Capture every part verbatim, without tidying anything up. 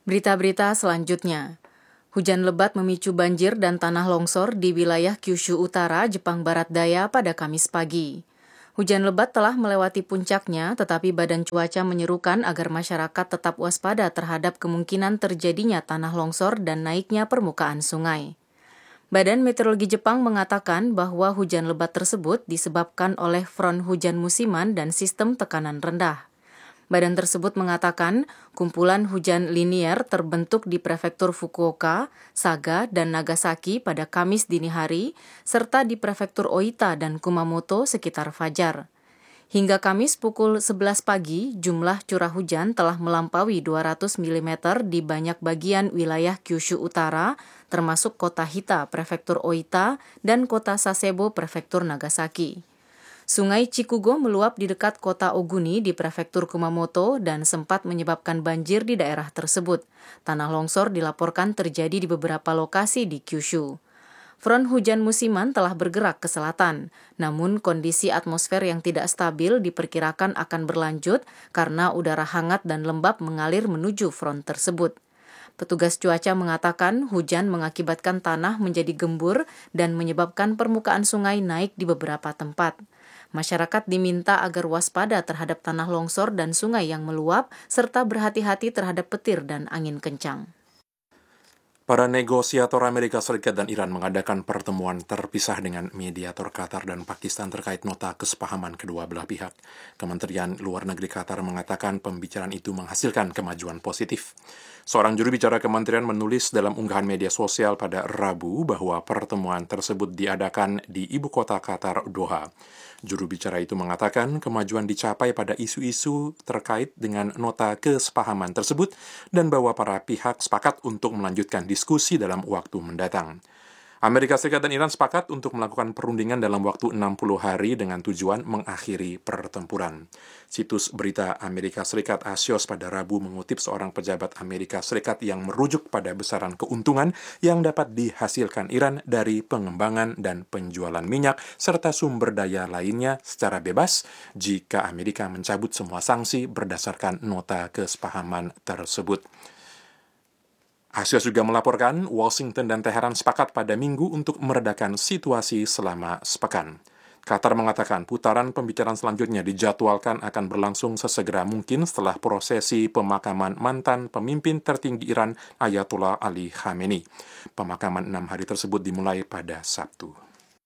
Berita-berita selanjutnya. Hujan lebat memicu banjir dan tanah longsor di wilayah Kyushu Utara, Jepang Barat Daya pada Kamis pagi. Hujan lebat telah melewati puncaknya, tetapi Badan Cuaca menyerukan agar masyarakat tetap waspada terhadap kemungkinan terjadinya tanah longsor dan naiknya permukaan sungai. Badan Meteorologi Jepang mengatakan bahwa hujan lebat tersebut disebabkan oleh front hujan musiman dan sistem tekanan rendah. Badan tersebut mengatakan kumpulan hujan linier terbentuk di prefektur Fukuoka, Saga, dan Nagasaki pada Kamis dini hari, serta di prefektur Oita dan Kumamoto sekitar fajar. Hingga Kamis pukul sebelas pagi, jumlah curah hujan telah melampaui dua ratus milimeter di banyak bagian wilayah Kyushu Utara, termasuk kota Hita, prefektur Oita, dan kota Sasebo, prefektur Nagasaki. Sungai Chikugo meluap di dekat kota Oguni di prefektur Kumamoto dan sempat menyebabkan banjir di daerah tersebut. Tanah longsor dilaporkan terjadi di beberapa lokasi di Kyushu. Front hujan musiman telah bergerak ke selatan, namun kondisi atmosfer yang tidak stabil diperkirakan akan berlanjut karena udara hangat dan lembab mengalir menuju front tersebut. Petugas cuaca mengatakan hujan mengakibatkan tanah menjadi gembur dan menyebabkan permukaan sungai naik di beberapa tempat. Masyarakat diminta agar waspada terhadap tanah longsor dan sungai yang meluap, serta berhati-hati terhadap petir dan angin kencang. Para negosiator Amerika Serikat dan Iran mengadakan pertemuan terpisah dengan mediator Qatar dan Pakistan terkait nota kesepahaman kedua belah pihak. Kementerian Luar Negeri Qatar mengatakan pembicaraan itu menghasilkan kemajuan positif. Seorang juru bicara kementerian menulis dalam unggahan media sosial pada Rabu bahwa pertemuan tersebut diadakan di ibu kota Qatar, Doha. Juru bicara itu mengatakan kemajuan dicapai pada isu-isu terkait dengan nota kesepahaman tersebut dan bahwa para pihak sepakat untuk melanjutkan diskusi dalam waktu mendatang. Amerika Serikat dan Iran sepakat untuk melakukan perundingan dalam waktu enam puluh hari dengan tujuan mengakhiri pertempuran. Situs berita Amerika Serikat Axios pada Rabu mengutip seorang pejabat Amerika Serikat yang merujuk pada besaran keuntungan yang dapat dihasilkan Iran dari pengembangan dan penjualan minyak serta sumber daya lainnya secara bebas jika Amerika mencabut semua sanksi berdasarkan nota kesepahaman tersebut. Axios juga melaporkan Washington dan Teheran sepakat pada Minggu untuk meredakan situasi selama sepekan. Qatar mengatakan putaran pembicaraan selanjutnya dijadwalkan akan berlangsung sesegera mungkin setelah prosesi pemakaman mantan pemimpin tertinggi Iran Ayatollah Ali Khamenei. Pemakaman enam hari tersebut dimulai pada Sabtu.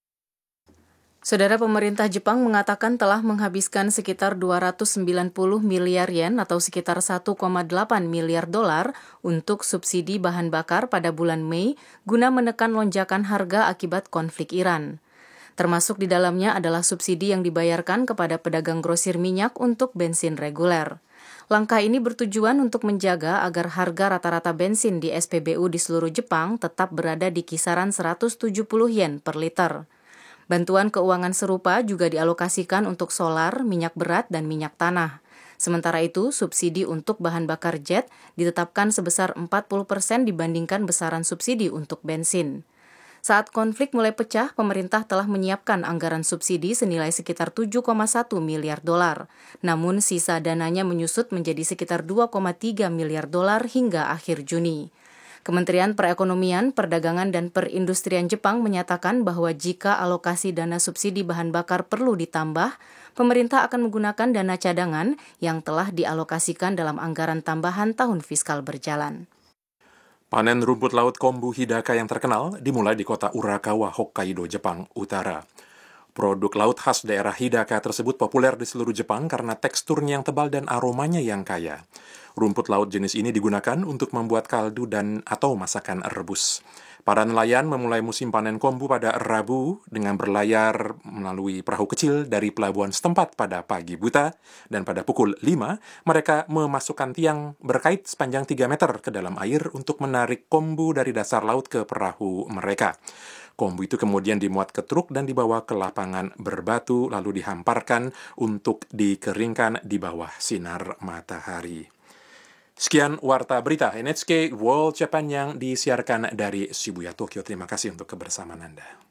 Saudara, pemerintah Jepang mengatakan telah menghabiskan sekitar dua ratus sembilan puluh miliar yen atau sekitar satu koma delapan miliar dolar untuk subsidi bahan bakar pada bulan Mei guna menekan lonjakan harga akibat konflik Iran. Termasuk di dalamnya adalah subsidi yang dibayarkan kepada pedagang grosir minyak untuk bensin reguler. Langkah ini bertujuan untuk menjaga agar harga rata-rata bensin di S P B U di seluruh Jepang tetap berada di kisaran seratus tujuh puluh yen per liter. Bantuan keuangan serupa juga dialokasikan untuk solar, minyak berat, dan minyak tanah. Sementara itu, subsidi untuk bahan bakar jet ditetapkan sebesar empat puluh persen dibandingkan besaran subsidi untuk bensin. Saat konflik mulai pecah, pemerintah telah menyiapkan anggaran subsidi senilai sekitar tujuh koma satu miliar dolar. Namun, sisa dananya menyusut menjadi sekitar dua koma tiga miliar dolar hingga akhir Juni. Kementerian Perekonomian, Perdagangan, dan Perindustrian Jepang menyatakan bahwa jika alokasi dana subsidi bahan bakar perlu ditambah, pemerintah akan menggunakan dana cadangan yang telah dialokasikan dalam anggaran tambahan tahun fiskal berjalan. Panen rumput laut kombu hidaka yang terkenal dimulai di kota Urakawa, Hokkaido, Jepang Utara. Produk laut khas daerah Hidaka tersebut populer di seluruh Jepang karena teksturnya yang tebal dan aromanya yang kaya. Rumput laut jenis ini digunakan untuk membuat kaldu dan atau masakan rebus. Para nelayan memulai musim panen kombu pada Rabu dengan berlayar melalui perahu kecil dari pelabuhan setempat pada pagi buta, dan pada pukul lima mereka memasukkan tiang berkait sepanjang tiga meter ke dalam air untuk menarik kombu dari dasar laut ke perahu mereka. Kombu itu kemudian dimuat ke truk dan dibawa ke lapangan berbatu lalu dihamparkan untuk dikeringkan di bawah sinar matahari. Sekian Warta Berita N H K World Japan yang disiarkan dari Shibuya, Tokyo. Terima kasih untuk kebersamaan Anda.